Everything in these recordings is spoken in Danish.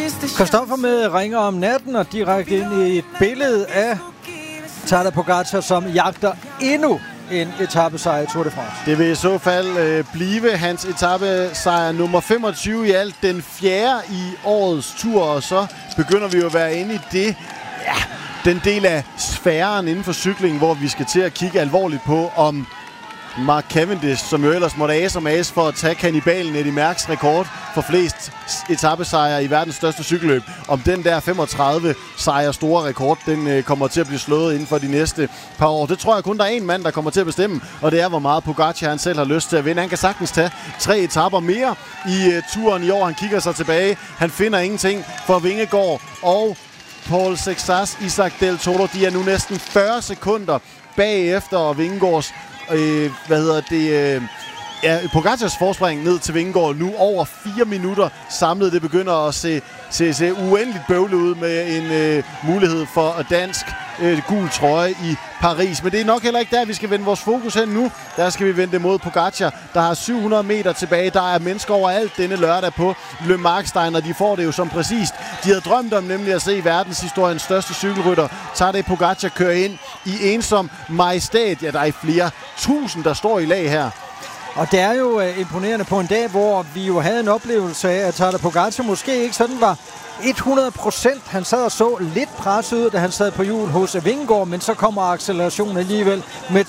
Christoffer med ringer om natten og direkte ind i et billede af Tadej Pogačar, som jagter endnu en etapesejr i Tour de France. Det vil i så fald blive hans etapesejr nummer 25 i alt, den 4. i årets tur, og så begynder vi jo at være inde i det, den del af sfæren inden for cykling, hvor vi skal til at kigge alvorligt på, om Mark Cavendish, som jo ellers måtte ase for at tage kannibalen Eddy Merckx rekord for flest etapesejre i verdens største cykelløb, om den der 35 sejre store rekord, den kommer til at blive slået inden for de næste par år. Det tror jeg kun, der er en mand, der kommer til at bestemme, og det er, hvor meget Pogačar han selv har lyst til at vinde. Han kan sagtens tage 3 etaper mere i turen i år. Han kigger sig tilbage. Han finder ingenting for Vingegaard og Paul Sexas, Isaac Del Toro. De er nu næsten 40 sekunder bagefter, og Vingegaards Pogacars forspring ned til Vingegaard nu over 4 minutter samlet. Det begynder at se uendeligt bøvlet ud med en mulighed for dansk gul trøje i Paris. Men det er nok heller ikke der, vi skal vende vores fokus hen nu. Der skal vi vende det mod Pogačar, der har 700 meter tilbage. Der er mennesker overalt denne lørdag på Le Markstein, og de får det jo som præcist. De havde drømt om nemlig at se verdenshistoriens største cykelrytter, Tadej Pogačar, køre ind i ensom majestæt. Ja, der er flere tusind, der står i lag her. Og det er jo imponerende på en dag, hvor vi jo havde en oplevelse af, at Tadej Pogačar måske ikke sådan var 100%. Han sad og så lidt presset ud, da han sad på hjul hos Vingegaard, men så kommer accelerationen alligevel med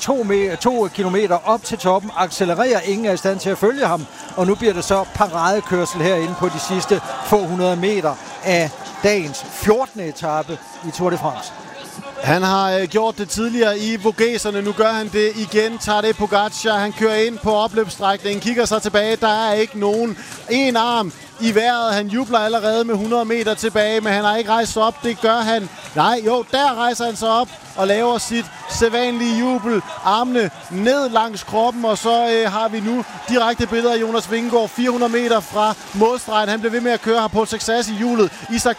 2 kilometer op til toppen. Accelererer, ingen er i stand til at følge ham, og nu bliver det så paradekørsel herinde på de sidste få 100 meter af dagens 14. etape i Tour de France. Han har gjort det tidligere i Vogeserne, nu gør han det igen. Tadej Pogačar, han kører ind på opløbsstrækningen, kigger sig tilbage, der er ikke nogen. En arm i vejret, han jubler allerede med 100 meter tilbage, men han har ikke rejst sig op, det gør han. Nej, jo, der rejser han sig op og laver sit sædvanlige jubel. Armene ned langs kroppen, og så har vi nu direkte billeder af Jonas Vingegaard 400 meter fra målstregen. Han bliver ved med at køre her på Sexas i hjulet. Isaac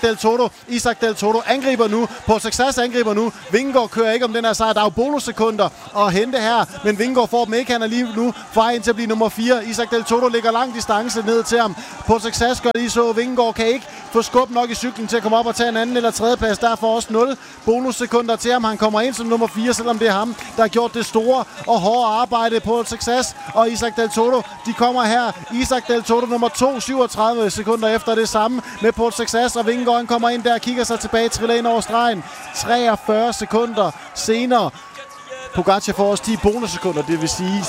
Del Toro angriber nu. På Sexas angriber nu. Vingegaard kører ikke om den her sejr. Der er jo bonussekunder at hente her, men Vingegaard får dem ikke. Han er lige nu på vej ind til at blive nummer 4. Isaac Del Toro lægger lang distance ned til ham. På Sexas gør lige så. Vingegaard kan ikke få skub nok i cyklen til at komme op og tage en anden eller tredje plads. Derfor også 0 bonussekunder til ham. Han kommer ind som nummer 4, selvom det er ham, der har gjort det store og hårde arbejde på Sexas. Og Isaac Del Toro, de kommer her. Isaac Del Toro nummer 2, 37 sekunder efter det samme med Paul Sexas. Og Vingegaard, han kommer ind der, kigger sig tilbage, triller ind over stregen. 43 sekunder senere. Pogačar får også 10 bonussekunder, det vil sige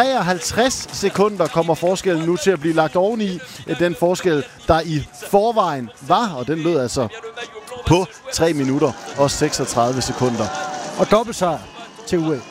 53 sekunder kommer forskellen nu til at blive lagt oveni. Den forskel, der i forvejen var, og den lød altså på 3 minutter og 36 sekunder. Og dobbeltsejr til UAE.